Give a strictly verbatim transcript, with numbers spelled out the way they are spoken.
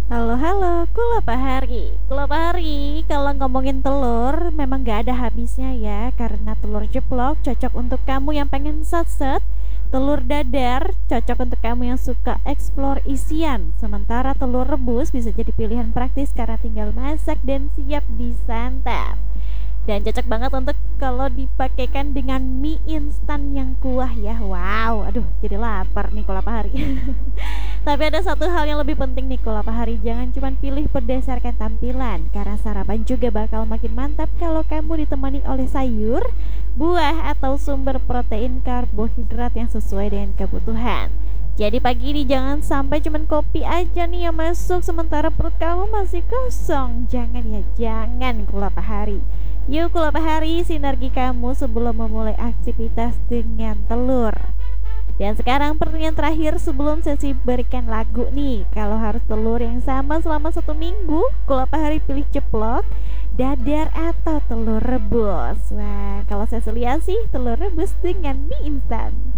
Halo halo, Kula Pahari. Kula Pahari, kalau ngomongin telur memang gak ada habisnya ya. Karena telur ceplok cocok untuk kamu yang pengen satset. Telur dadar cocok untuk kamu yang suka explore isian. Sementara telur rebus bisa jadi pilihan praktis karena tinggal masak dan siap disantap. Dan cocok banget untuk kalau dipakaikan dengan mie instan yang kuah ya. Wow, aduh jadi lapar nih Kula Pahari. Tapi ada satu hal yang lebih penting nih Kula Pahari, jangan cuma pilih berdasarkan tampilan, karena sarapan juga bakal makin mantap kalau kamu ditemani oleh sayur, buah atau sumber protein karbohidrat yang sesuai dengan kebutuhan. Jadi pagi ini jangan sampai cuman kopi aja nih yang masuk sementara perut kamu masih kosong. Jangan ya, jangan Kula Pahari. Yuk Kula Pahari, sinergi kamu sebelum memulai aktivitas dengan telur. Dan sekarang pertanyaan terakhir sebelum sesi berikan lagu nih. Kalau harus telur yang sama selama satu minggu, Kula Pahari pilih ceplok, dadar atau telur rebus? Wah, kalau saya lihat sih telur rebus dengan mie instan.